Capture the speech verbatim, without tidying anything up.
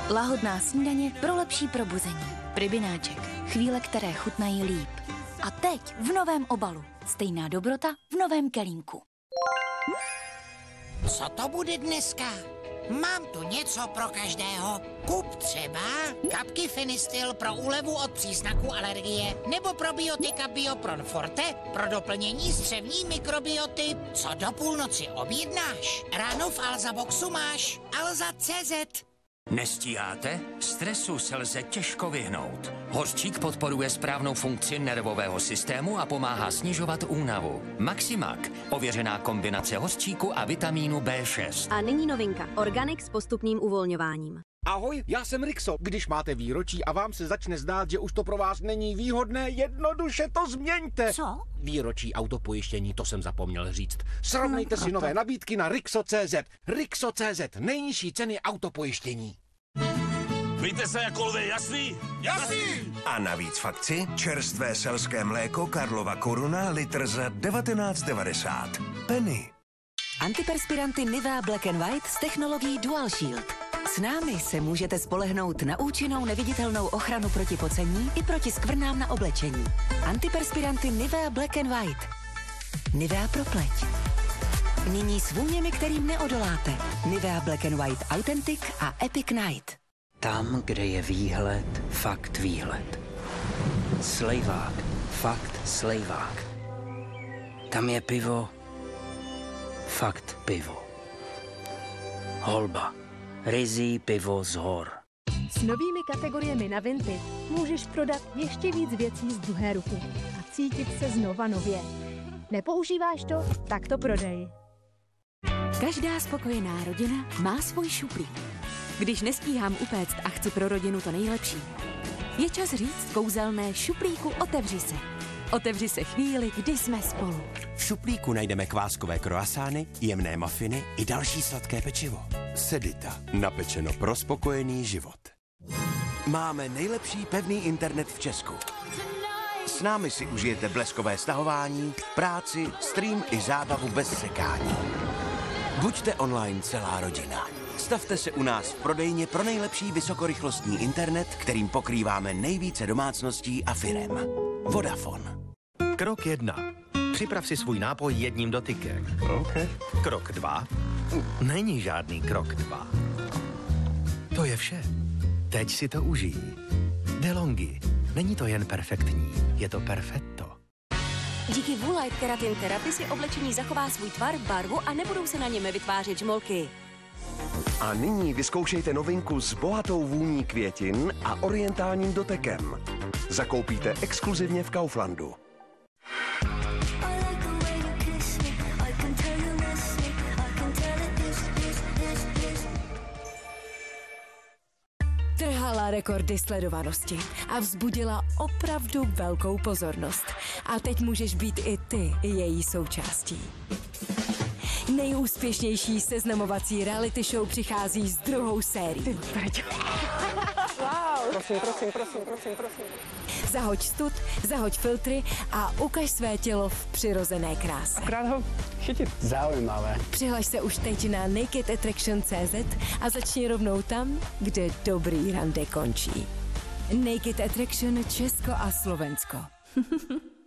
Lahodná snídaně pro lepší probuzení. Pribináček. Chvíle, které chutnají líp. A teď v novém obalu. Stejná dobrota v novém kelímku. Co to bude dneska? Mám tu něco pro každého. Kup třeba kapky Fenistil pro úlevu od příznaků alergie nebo probiotika Biopron Forte pro doplnění střevní mikrobioty. Co do půlnoci objednáš? Ráno v Alza Boxu máš Alza tečka cé zet. Nestíháte? Stresu se lze těžko vyhnout. Hořčík podporuje správnou funkci nervového systému a pomáhá snižovat únavu. Maximak, ověřená kombinace hořčíku a vitamínu bé šest. A nyní novinka. Organic s postupným uvolňováním. Ahoj, já jsem Rixo. Když máte výročí a vám se začne zdát, že už to pro vás není výhodné, jednoduše to změňte. Co? Výročí autopojištění, to jsem zapomněl říct. Srovnejte no, si nové nabídky na Rixo tečka cé zet. Rixo tečka cé zet, nejnižší ceny autopojištění. Víte se jako lvy, jasný? Jasný! A navíc v akci čerstvé selské mléko Karlova Koruna litr za devatenáct devadesát. Penny. Antiperspiranty Nivea Black and White s technologií Dual Shield. S námi se můžete spolehnout na účinnou neviditelnou ochranu proti pocení i proti skvrnám na oblečení. Antiperspiranty Nivea Black and White. Nivea pro pleť. Nyní s vůněmi, kterým neodoláte. Nivea Black and White Authentic a Epic Night. Tam, kde je výhled, fakt výhled. Slejvák, fakt slejvák. Tam je pivo, fakt pivo. Holba, ryzí pivo z hor. S novými kategoriemi na Vinted můžeš prodat ještě víc věcí z druhé ruky a cítit se znova nově. Nepoužíváš to? Tak to prodej. Každá spokojená rodina má svůj šuplík. Když nestíhám upéct a chci pro rodinu to nejlepší, je čas říct kouzelné šuplíku otevři se. Otevři se chvíli, kdy jsme spolu. V šuplíku najdeme kváskové kroasány, jemné mafiny i další sladké pečivo. Sedita. Napečeno pro spokojený život. Máme nejlepší pevný internet v Česku. S námi si užijete bleskové stahování, práci, stream i zábavu bez sekání. Buďte online celá rodina. Stavte se u nás v prodejně pro nejlepší vysokorychlostní internet, kterým pokrýváme nejvíce domácností a firem. Vodafone. Krok jedna. Připrav si svůj nápoj jedním dotykem. Okay. Krok dva. Není žádný krok dva. To je vše. Teď si to užij. DeLonghi. Není to jen perfektní, je to perfetto. Díky Woolite Keratin Therapy si oblečení zachová svůj tvar, barvu a nebudou se na něm vytvářet žmolky. A nyní vyzkoušejte novinku s bohatou vůní květin a orientálním dotekem. Zakoupíte exkluzivně v Kauflandu. Trhala rekordy sledovanosti a vzbudila opravdu velkou pozornost. A teď můžeš být i ty její součástí. Nejúspěšnější seznamovací reality show přichází s druhou sérií. Wow. Prosím, prosím, prosím, prosím, prosím. Zahoď stud, zahoď filtry a ukaž své tělo v přirozené kráse. Akorát ho chytit. Zaujímavé. Přihlaš se už teď na naked attraction tečka cé zet a začni rovnou tam, kde dobrý rande končí. Naked Attraction Česko a Slovensko.